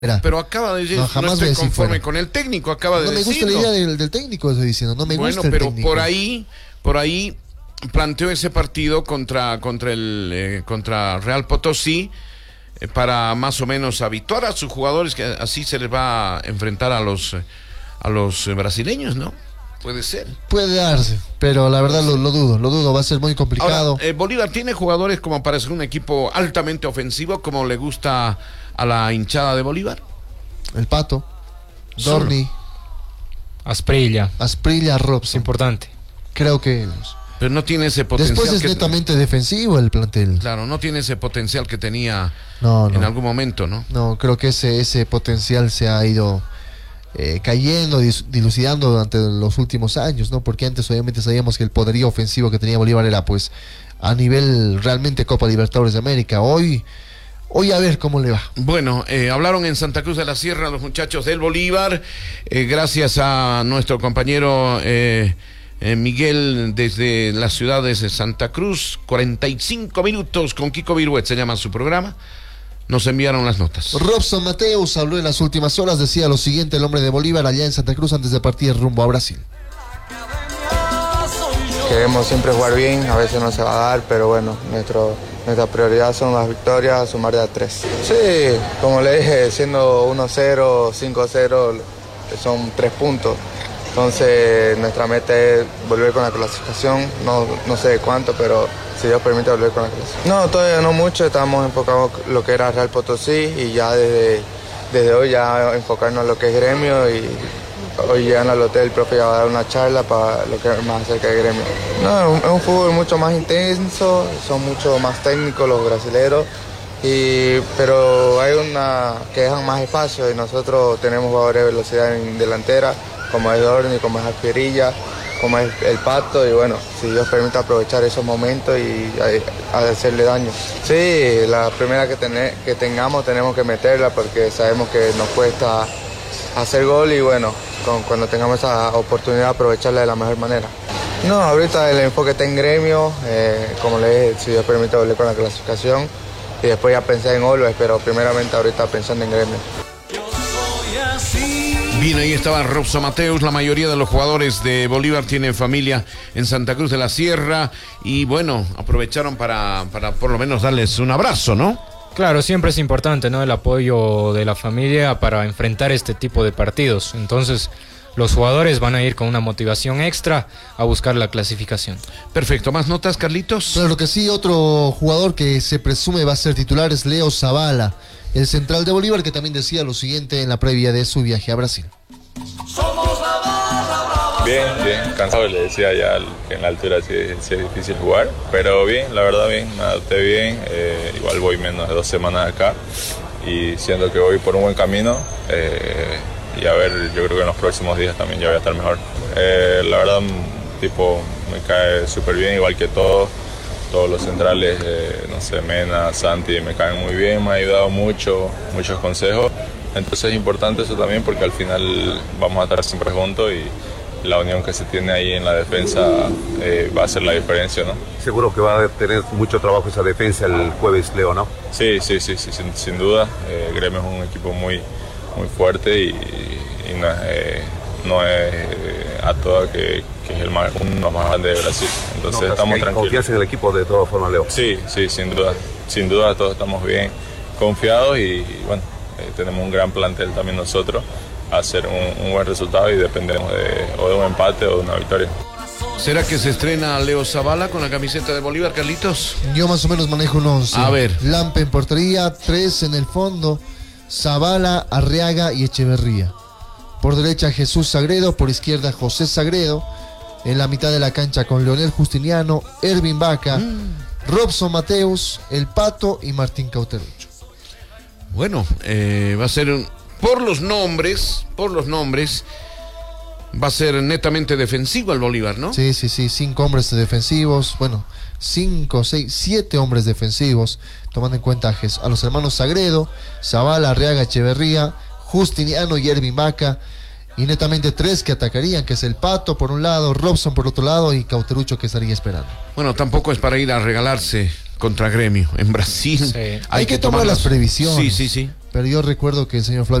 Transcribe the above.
Pero acaba de decir, no estoy conforme con el técnico, acaba de decirlo. No me gusta la idea del técnico, estoy diciendo, no me gusta el técnico. Bueno, pero por ahí planteó ese partido contra Real Potosí para más o menos habituar a sus jugadores, que así se les va a enfrentar a los brasileños, ¿no? Puede ser. Puede darse, pero la verdad lo dudo, va a ser muy complicado. Ahora, Bolívar tiene jugadores como para ser un equipo altamente ofensivo, como le gusta a la hinchada de Bolívar. El Pato, Dorni, Asprilla, Robson. Importante. Creo que... Pero no tiene ese potencial. Después es netamente defensivo el plantel. Claro, no tiene ese potencial que tenía en algún momento, ¿no? No, creo que ese potencial se ha ido cayendo, dilucidando durante los últimos años, ¿no? Porque antes obviamente sabíamos que el poderío ofensivo que tenía Bolívar era pues a nivel realmente Copa Libertadores de América. Hoy a ver cómo le va. Bueno, hablaron en Santa Cruz de la Sierra los muchachos del Bolívar, gracias a nuestro compañero Miguel desde la ciudad de Santa Cruz. 45 minutos con Kiko Viruet se llama su programa. Nos enviaron las notas. Robson Mateus habló en las últimas horas, decía lo siguiente el hombre de Bolívar allá en Santa Cruz antes de partir rumbo a Brasil. Queremos siempre jugar bien, a veces no se va a dar, pero bueno, nuestra prioridad son las victorias, sumar de a 3. Sí, como le dije, siendo 1-0, 5-0, son 3 puntos. Entonces nuestra meta es volver con la clasificación, no sé de cuánto, pero si Dios permite volver con la clasificación. No, todavía no mucho, estamos enfocados en lo que era Real Potosí y ya desde hoy ya enfocarnos en lo que es Gremio, y hoy llegando al hotel el profe ya va a dar una charla para lo que es más acerca de Gremio. No, es un fútbol mucho más intenso, son mucho más técnicos los brasileros, pero hay una que dejan más espacio y nosotros tenemos jugadores de velocidad en delantera, como es Dorni, como es Asprilla, como es el Pato, y bueno, si Dios permite aprovechar esos momentos y hacerle daño. Sí, la primera que tengamos tenemos que meterla porque sabemos que nos cuesta hacer gol y bueno, cuando tengamos esa oportunidad aprovecharla de la mejor manera. No, ahorita el enfoque está en Gremio, como le dije, si Dios permite volver con la clasificación y después ya pensé en Always, pero primeramente ahorita pensando en Gremio. Bien, ahí estaba Robson Mateus. La mayoría de los jugadores de Bolívar tienen familia en Santa Cruz de la Sierra y bueno, aprovecharon para por lo menos darles un abrazo, ¿no? Claro, siempre es importante, ¿no? El apoyo de la familia para enfrentar este tipo de partidos. Entonces, los jugadores van a ir con una motivación extra a buscar la clasificación. Perfecto. ¿Más notas, Carlitos? Pero lo que sí, otro jugador que se presume va a ser titular es Leo Zavala, el central de Bolívar, que también decía lo siguiente en la previa de su viaje a Brasil. Bien, cansado, le decía ya que en la altura sí es difícil jugar, pero bien, la verdad bien, me adapté bien, igual voy menos de 2 semanas acá y siento que voy por un buen camino y a ver, yo creo que en los próximos días también ya voy a estar mejor. La verdad, tipo, me cae súper bien, igual que todos los centrales, no sé, Mena, Santi, me caen muy bien, me ha ayudado muchos consejos. Entonces es importante eso también porque al final vamos a estar siempre juntos y la unión que se tiene ahí en la defensa va a hacer la diferencia, ¿no? Seguro que va a tener mucho trabajo esa defensa el jueves, Leo, ¿no? Sí, sin duda. Gremio es un equipo muy fuerte y no es a toda que es uno de los más grandes de Brasil. Entonces estamos tranquilos. ¿Confías en el equipo de todas formas, Leo? Sí, sin duda todos estamos bien confiados y bueno, tenemos un gran plantel también nosotros a hacer un buen resultado y dependemos de un empate o de una victoria. ¿Será que se estrena Leo Zavala con la camiseta de Bolívar, Carlitos? Yo más o menos manejo un 11. A ver. Lampe en portería, 3 en el fondo, Zavala, Arriaga y Echeverría. Por derecha Jesús Sagredo, por izquierda José Sagredo. En la mitad de la cancha con Leonel Justiniano, Ervin Vaca, Robson Mateus, El Pato y Martín Cauterucho. Bueno, va a ser por los nombres, va a ser netamente defensivo el Bolívar, ¿no? Sí, 5 hombres defensivos, bueno, 5, 6, 7 hombres defensivos, tomando en cuenta a los hermanos Sagredo, Zavala, Arriaga, Echeverría, Justiniano y Ervin Vaca, y netamente 3 que atacarían, que es El Pato por un lado, Robson por otro lado y Cauterucho que estaría esperando. Bueno, tampoco es para ir a regalarse contra Gremio en Brasil. Sí. Hay que tomar las previsiones. Sí. pero yo recuerdo que el señor Flavio